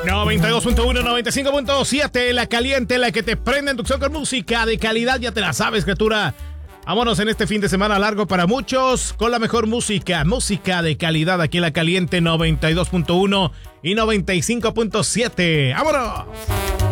92.1, 95.7, la caliente, la que te prende en tu con música de calidad, ya te la sabes, criatura. Vámonos en este fin de semana largo para muchos con la mejor música de calidad aquí en la caliente 92.1 y 95.7. ¡Vámonos!